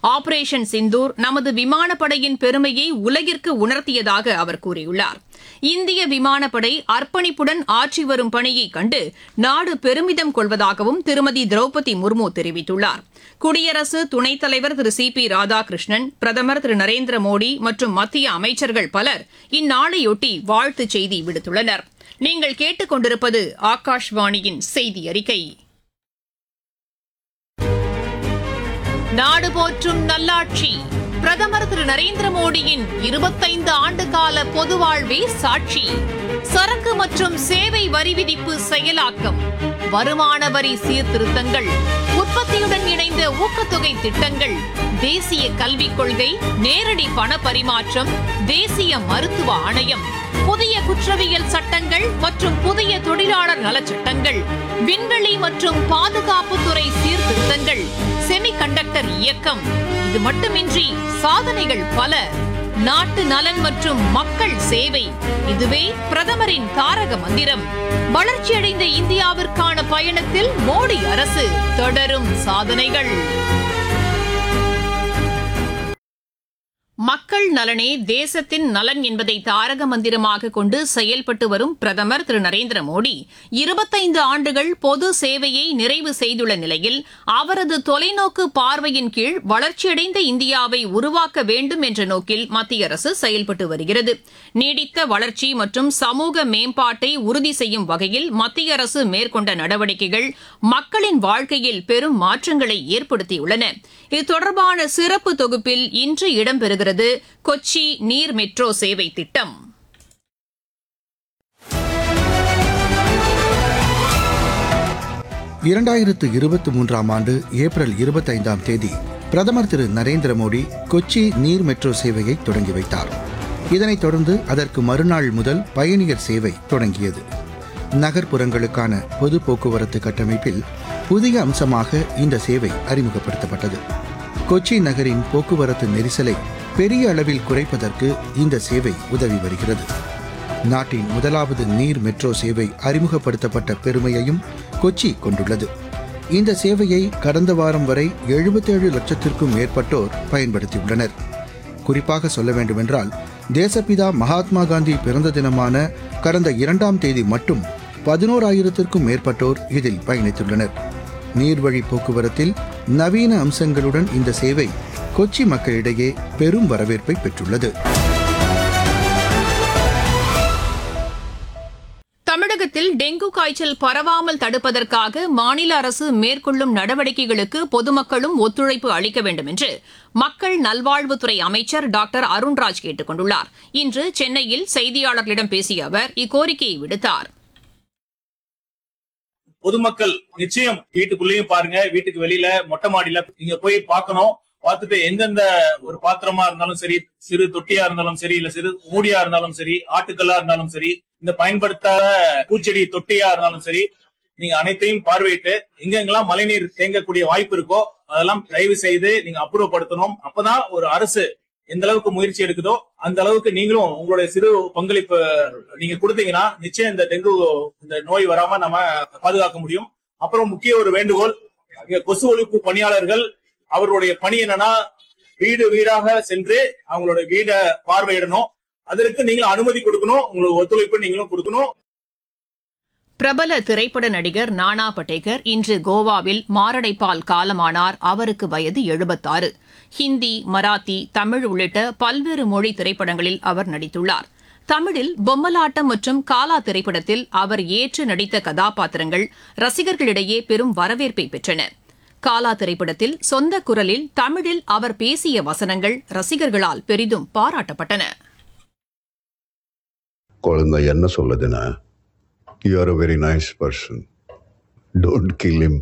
Operation Sindoor நமது விமானப்படையின் பெருமையை உலகிற்கு உணர்த்தியதாக அவர் கூறியுள்ளார். இந்திய விமானப்படை அர்ப்பணிப்புடன் ஆற்றி வரும் பணியை கண்டு நாடு பெருமிதம் கொள்வதாகவும் திருமதி திரௌபதி முர்மு தெரிவித்துள்ளார். குடியரசு துணைத் தலைவர் திரு சி பி ராதாகிருஷ்ணன், பிரதமர் திரு நரேந்திர மோடி மற்றும் மத்திய அமைச்சர்கள் பலர் இந்நாளையொட்டி வாழ்த்துச் செய்தி விடுத்துள்ளனர். நீங்கள் கேட்டுக் கொண்டிருப்பது ஆகாஷ்வாணியின் செய்தி அறிக்கை. நாடு போற்றும் நல்லாட்சி பிரதமர் திரு நரேந்திர மோடியின் 25 ஆண்டுகால பொது வாழ்வே சாட்சி. சரக்கு மற்றும் சேவை வரி விதிப்பு செயலாக்கம், வருமான வரி சீர்திருத்தங்கள், உற்பத்தியுடன் இணைந்த ஊக்கத்தொகை திட்டங்கள், தேசிய கல்விக் கொள்கை, நேரடி பண பரிமாற்றம், தேசிய மருத்துவ ஆணையம், புதிய குற்றவியல் சட்டங்கள் மற்றும் புதிய தொழிலாளர் நலச்சட்டங்கள், விண்வெளி மற்றும் பாதுகாப்புத்துறை சீர்திருத்தங்கள், செமிகண்டக்டர் இயக்கம். இது மட்டுமின்றி சாதனைகள் பல. நாட்டு நலன் மற்றும் மக்கள் சேவை, இதுவே பிரதமரின் தாரக மந்திரம். வளர்ச்சியடைந்த இந்தியாவிற்கான பயணத்தில் மோடி அரசு தொடரும் சாதனைகள். மக்கள் நலனே தேசத்தின் நலன் என்பதை தாரக மந்திரமாக கொண்டு செயல்பட்டு வரும் பிரதமர் திரு நரேந்திர மோடி 25 ஆண்டுகள் பொது சேவையை நிறைவு செய்துள்ள நிலையில் அவரது தொலைநோக்கு பார்வையின் கீழ் வளர்ச்சியடைந்த இந்தியாவை உருவாக்க வேண்டும் என்ற நோக்கில் மத்திய அரசு செயல்பட்டு வருகிறது. நீடித்த வளர்ச்சி மற்றும் சமூக மேம்பாட்டை உறுதி செய்யும் வகையில் மத்திய அரசு மேற்கொண்ட நடவடிக்கைகள் மக்களின் வாழ்க்கையில் பெரும் மாற்றங்களை ஏற்படுத்தியுள்ளன. இது தொடர்பான சிறப்பு தொகுப்பில் இன்று இடம்பெறுகிறது கொச்சி நீர் மெட்ரோ சேவை திட்டம். ஆண்டு ஏப்ரல் 25ஆம் தேதி பிரதமர் திரு நரேந்திர மோடி கொச்சி நீர் மெட்ரோ சேவையை தொடங்கி வைத்தார். இதனைத் தொடர்ந்து அதற்கு மறுநாள் முதல் பயணியர் சேவை தொடங்கியது. நகர்ப்புறங்களுக்கான பொது போக்குவரத்து கட்டமைப்பில் புதிய அம்சமாக இந்த சேவை அறிமுகப்படுத்தப்பட்டது. கொச்சி நகரின் போக்குவரத்து நெரிசலை பெரிய அளவில் குறைப்பதற்கு இந்த சேவை உதவி வருகிறது. நாட்டின் முதலாவது நீர் மெட்ரோ சேவை அறிமுகப்படுத்தப்பட்ட பெருமையையும் கொச்சி கொண்டுள்ளது. இந்த சேவையை கடந்த வாரம் வரை 77 லட்சத்திற்கும் மேற்பட்டோர் பயன்படுத்தியுள்ளனர். குறிப்பாக சொல்ல வேண்டுமென்றால், தேசப்பிதா மகாத்மா காந்தி பிறந்த தினமான கடந்த 2ஆம் தேதி மட்டும் 11,000த்திற்கும் மேற்பட்டோர் இதில் பயணித்துள்ளனர். நீர்வழி போக்குவரத்தில் நவீன அம்சங்களுடன் இந்த சேவை கொச்சி மக்களிடையே பெரும் வரவேற்பை பெற்றுள்ளது. தமிழகத்தில் டெங்கு காய்ச்சல் பரவாமல் தடுப்பதற்காக மாநில அரசு மேற்கொள்ளும் நடவடிக்கைகளுக்கு பொதுமக்களும் ஒத்துழைப்பு அளிக்க வேண்டும் என்று மக்கள் நல்வாழ்வுத்துறை அமைச்சர் டாக்டர் அருண்ராஜ் கேட்டுக் கொண்டுள்ளார். இன்று சென்னையில் செய்தியாளர்களிடம் பேசிய அவர் இக்கோரிக்கையை விடுத்தார். பொதுமக்கள் நிச்சயம் வீட்டுக்குள்ளேயும் பாருங்க, வீட்டுக்கு வெளியில மொட்டை மாடியில நீங்க போய் பார்க்கணும். பார்த்துட்டு எந்தெந்த ஒரு பாத்திரமா இருந்தாலும் சரி, சிறு தொட்டியா இருந்தாலும் சரி, இல்ல சிறு மூடியா இருந்தாலும் சரி, ஆட்டுக்கல்லா இருந்தாலும் சரி, இந்த பயன்படுத்தாத பூச்செடி தொட்டியா இருந்தாலும் சரி, நீங்க அனைத்தையும் பார்வையிட்டு எங்கெங்கெல்லாம் மழைநீர் தேங்கக்கூடிய வாய்ப்பு இருக்கோ அதெல்லாம் தயவு செய்து நீங்க அப்புறப்படுத்தணும். அப்பதான் ஒரு அரசு எந்த அளவுக்கு முயற்சி எடுக்குதோ அந்த அளவுக்கு நீங்களும் உங்களுடைய சிறு பங்களிப்பு நீங்க கொடுத்தீங்கன்னா நிச்சயம் இந்த டெங்கு இந்த நோய் வராம நம்ம பாதுகாக்க முடியும். அப்புறம் முக்கிய ஒரு வேண்டுகோள், கொசு ஒழிப்பு பணியாளர்கள் அவர்களுடைய பணி என்னன்னா வீடு வீடாக சென்று அவங்களோட வீடை பார்வையிடணும். அதற்கு நீங்களும் அனுமதி கொடுக்கணும், உங்களுக்கு ஒத்துழைப்பு நீங்களும் கொடுக்கணும். பிரபல திரைப்பட நடிகர் நானா படேகர் இன்று கோவாவில் மாரடைப்பால் காலமானார். அவருக்கு வயது 76. ஹிந்தி, மராத்தி, தமிழ் உள்ளிட்ட பல்வேறு மொழி திரைப்படங்களில் அவர் நடித்துள்ளார். தமிழில் பொம்மலாட்டம் மற்றும் காலா திரைப்படத்தில் அவர் ஏற்று நடித்த கதாபாத்திரங்கள் ரசிகர்களிடையே பெரும் வரவேற்பை பெற்றன. காலா திரைப்படத்தில் சொந்த குரலில் தமிழில் அவர் பேசிய வசனங்கள் ரசிகர்களால் பெரிதும் பாராட்டப்பட்டன. குழந்தை என்ன சொல்லுதுன்னா, you are a very nice person, don't kill him.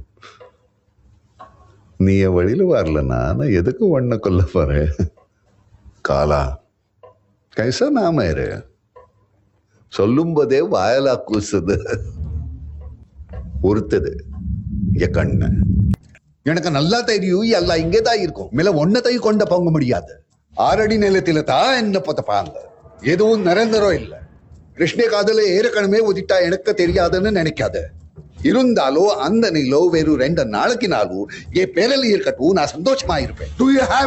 நீ என் வழியில வரலன்னா நான் எதுக்கு ஒன்ன கொல்ல போறேன்? காலா கைசா நாம இரு சொல்லும் போதே வாயலா கூசுது, உறுத்துது என் கண்ணு. எனக்கு நல்லா தெரியும் எல்லாம் இங்கேதான் இருக்கும், மேல ஒன்னத்தையும் கொண்ட போங்க முடியாது. 6 அடி நிலத்தில தான் என்ன பார்த்துப்பாங்க, எதுவும் நிரந்தரம் இல்லை. கிருஷ்ண காதல ஏற்கனவே ஒதிட்டா எனக்கு தெரியாதுன்னு நினைக்காத. இருந்தாலும் அந்த நிலோ வேறு 2 நாளைக்கு நாளும் என் பேரல இருக்கட்டும், நான் சந்தோஷமா இருப்பேன்.